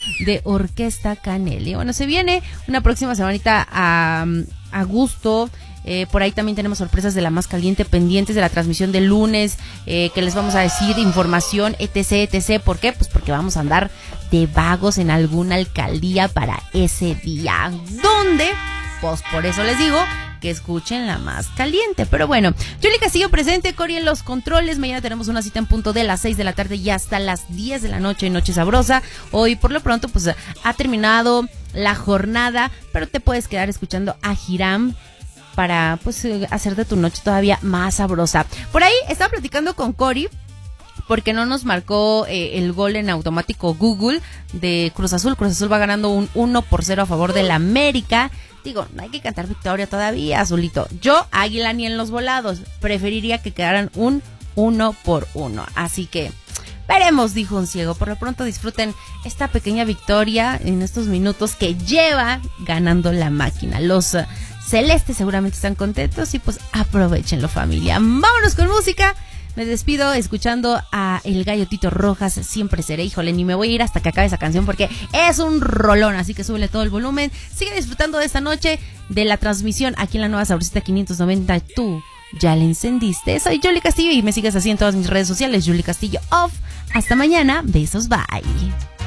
de Orquesta Canelli. Bueno, se viene una próxima semanita a gusto. Por ahí también tenemos sorpresas de la más caliente, pendientes de la transmisión del lunes, que les vamos a decir información, etc, etc. ¿Por qué? Pues porque vamos a andar de vagos en alguna alcaldía para ese día. ¿Dónde? Pues por eso les digo que escuchen la más caliente. Pero bueno, Yoli Castillo presente, Cori en los controles. Mañana tenemos una cita en punto de las 6 de la tarde y hasta las 10 de la noche, Noche Sabrosa. Hoy por lo pronto pues ha terminado la jornada, pero te puedes quedar escuchando a Hiram para pues hacer de tu noche todavía más sabrosa. Por ahí estaba platicando con Cori porque no nos marcó el gol en automático Google de Cruz Azul. Cruz Azul va ganando un 1-0 a favor del América. Digo, no hay que cantar victoria todavía, Azulito. Yo, Águila ni en los volados. Preferiría que quedaran un 1-1. Así que veremos, dijo un ciego. Por lo pronto disfruten esta pequeña victoria en estos minutos que lleva ganando la máquina. Los celestes seguramente están contentos y pues aprovechenlo, familia. Vámonos con música. Me despido escuchando a el gallo Tito Rojas, Siempre Seré. Híjole, ni me voy a ir hasta que acabe esa canción porque es un rolón, así que súbele todo el volumen. Sigue disfrutando de esta noche de la transmisión aquí en la nueva Sabrosita 590. Tú ya la encendiste. Soy Yoli Castillo y me sigues así en todas mis redes sociales, Yoli Castillo Off. Hasta mañana, besos, bye.